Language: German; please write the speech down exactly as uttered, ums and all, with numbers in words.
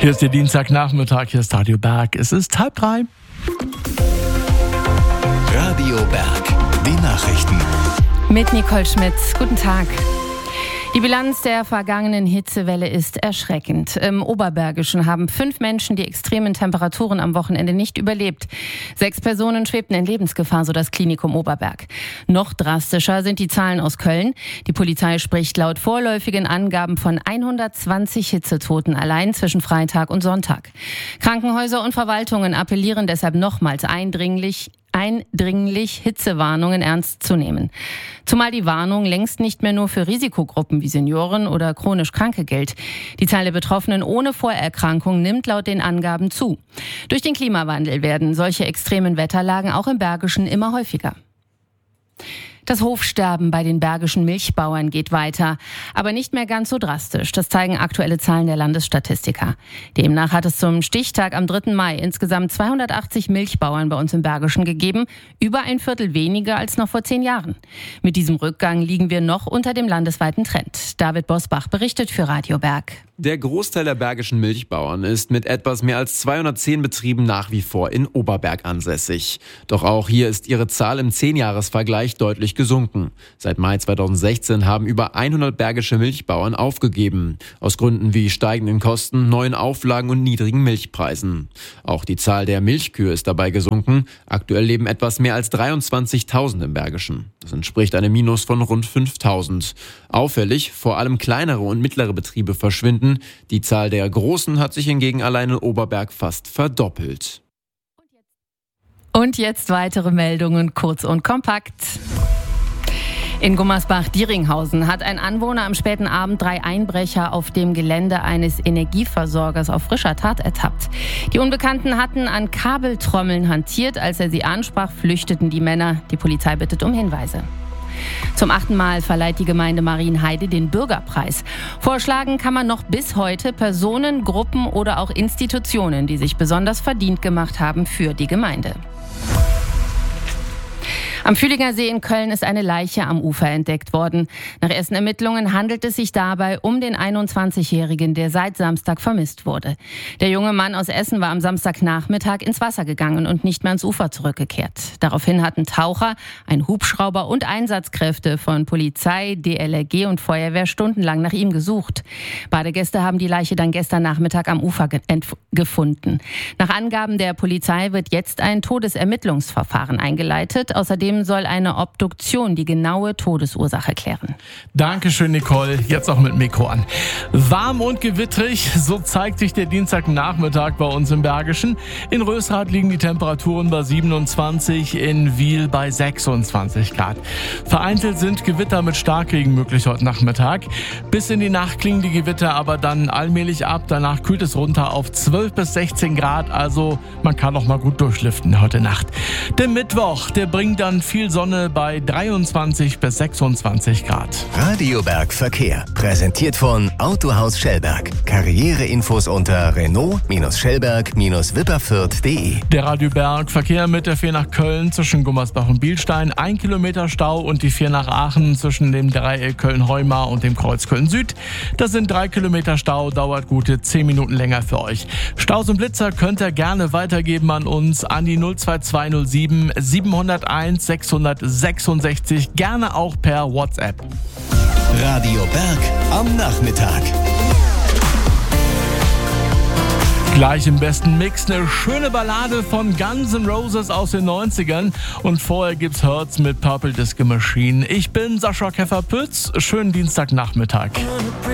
Hier ist der Dienstagnachmittag, hier ist Radio Berg. Es ist halb drei. Radio Berg, die Nachrichten. Mit Nicole Schmitz. Guten Tag. Die Bilanz der vergangenen Hitzewelle ist erschreckend. Im Oberbergischen haben fünf Menschen die extremen Temperaturen am Wochenende nicht überlebt. Sechs Personen schwebten in Lebensgefahr, so das Klinikum Oberberg. Noch drastischer sind die Zahlen aus Köln. Die Polizei spricht laut vorläufigen Angaben von hundertzwanzig Hitzetoten allein zwischen Freitag und Sonntag. Krankenhäuser und Verwaltungen appellieren deshalb nochmals eindringlich, eindringlich Hitzewarnungen ernst zu nehmen. Zumal die Warnung längst nicht mehr nur für Risikogruppen wie Senioren oder chronisch Kranke gilt. Die Zahl der Betroffenen ohne Vorerkrankung nimmt laut den Angaben zu. Durch den Klimawandel werden solche extremen Wetterlagen auch im Bergischen immer häufiger. Das Hofsterben bei den bergischen Milchbauern geht weiter, aber nicht mehr ganz so drastisch. Das zeigen aktuelle Zahlen der Landesstatistiker. Demnach hat es zum Stichtag am dritten Mai insgesamt zweihundertachtzig Milchbauern bei uns im Bergischen gegeben, über ein Viertel weniger als noch vor zehn Jahren. Mit diesem Rückgang liegen wir noch unter dem landesweiten Trend. David Bosbach berichtet für Radio Berg. Der Großteil der bergischen Milchbauern ist mit etwas mehr als zweihundertzehn Betrieben nach wie vor in Oberberg ansässig. Doch auch hier ist ihre Zahl im Zehnjahresvergleich deutlich gesunken. Seit Mai zweitausendsechzehn haben über hundert bergische Milchbauern aufgegeben. Aus Gründen wie steigenden Kosten, neuen Auflagen und niedrigen Milchpreisen. Auch die Zahl der Milchkühe ist dabei gesunken. Aktuell leben etwas mehr als dreiundzwanzigtausend im Bergischen. Das entspricht einem Minus von rund fünftausend. Auffällig, vor allem kleinere und mittlere Betriebe verschwinden. Die Zahl der Großen hat sich hingegen allein in Oberberg fast verdoppelt. Und jetzt weitere Meldungen, kurz und kompakt. In Gummersbach-Dieringhausen hat ein Anwohner am späten Abend drei Einbrecher auf dem Gelände eines Energieversorgers auf frischer Tat ertappt. Die Unbekannten hatten an Kabeltrommeln hantiert. Als er sie ansprach, flüchteten die Männer. Die Polizei bittet um Hinweise. Zum achten Mal verleiht die Gemeinde Marienheide den Bürgerpreis. Vorschlagen kann man noch bis heute Personen, Gruppen oder auch Institutionen, die sich besonders verdient gemacht haben für die Gemeinde. Am Fühlinger See in Köln ist eine Leiche am Ufer entdeckt worden. Nach ersten Ermittlungen handelt es sich dabei um den einundzwanzigjährigen, der seit Samstag vermisst wurde. Der junge Mann aus Essen war am Samstagnachmittag ins Wasser gegangen und nicht mehr ans Ufer zurückgekehrt. Daraufhin hatten Taucher, ein Hubschrauber und Einsatzkräfte von Polizei, D L R G und Feuerwehr stundenlang nach ihm gesucht. Badegäste haben die Leiche dann gestern Nachmittag am Ufer ge- gefunden. Nach Angaben der Polizei wird jetzt ein Todesermittlungsverfahren eingeleitet. Außerdem soll eine Obduktion die genaue Todesursache klären. Dankeschön, Nicole. Jetzt auch mit Mikro an. Warm und gewittrig, so zeigt sich der Dienstagnachmittag bei uns im Bergischen. In Rösrath liegen die Temperaturen bei siebenundzwanzig, in Wiel bei sechsundzwanzig Grad. Vereinzelt sind Gewitter mit Starkregen möglich heute Nachmittag. Bis in die Nacht klingen die Gewitter aber dann allmählich ab. Danach kühlt es runter auf zwölf bis sechzehn Grad. Also man kann auch mal gut durchlüften heute Nacht. Der Mittwoch, der bringt dann viel Sonne bei dreiundzwanzig bis sechsundzwanzig Grad. Radio Berg Verkehr. Präsentiert von Autohaus Schellberg. Karriereinfos unter Renault-Schellberg-Wipperfürth punkt de. Der Radio Berg Verkehr mit der vier nach Köln zwischen Gummersbach und Bielstein. Ein Kilometer Stau und die vier nach Aachen zwischen dem Dreieck Köln-Heumar und dem Kreuz Köln-Süd. Das sind drei Kilometer Stau, dauert gute zehn Minuten länger für euch. Staus und Blitzer könnt ihr gerne weitergeben an uns an die null zwei zwei null sieben sieben null eins sechshundertsechsundsechzig, gerne auch per WhatsApp. Radio Berg am Nachmittag. Gleich im besten Mix eine schöne Ballade von Guns N' Roses aus den neunzigern und vorher gibt's Hurts mit Purple Disco Machine. Ich bin Sascha Käfer-Pütz, schönen Dienstagnachmittag.